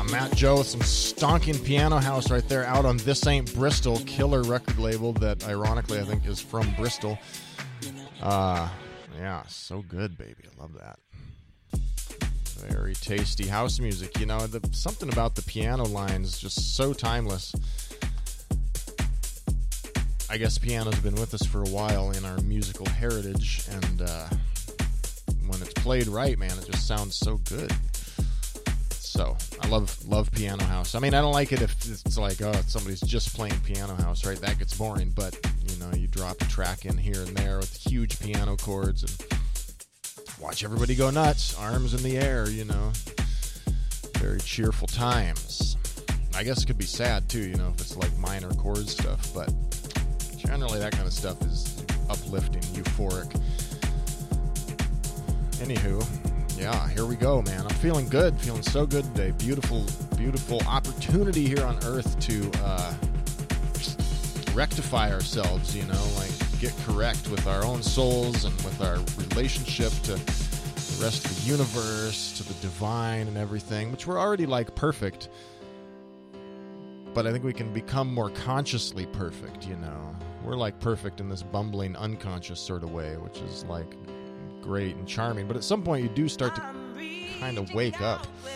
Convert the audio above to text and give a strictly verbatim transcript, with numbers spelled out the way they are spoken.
Matt Joe with some stonking piano house right there out on This Ain't Bristol, killer record label that ironically I think is from Bristol. Uh, yeah, so good, baby. I love that. Very tasty house music. You know, the, something about the piano lines just so timeless. I guess piano's been with us for a while in our musical heritage, and uh, when it's played right, man, it just sounds so good. So I love love piano house. I mean, I don't like it if it's like, oh, somebody's just playing piano house, right? That gets boring. But you know, you drop a track in here and there with huge piano chords and watch everybody go nuts, arms in the air. You know, very cheerful times. I guess it could be sad too, you know, if it's like minor chord stuff. But generally, that kind of stuff is uplifting, euphoric. Anywho. Yeah, here we go, man. I'm feeling good, feeling so good today. Beautiful, beautiful opportunity here on Earth to uh, rectify ourselves, you know, like get correct with our own souls and with our relationship to the rest of the universe, to the divine and everything, which we're already like perfect. But I think we can become more consciously perfect, you know. We're like perfect in this bumbling, unconscious sort of way, which is like great and charming, but at some point you do start to kind of wake up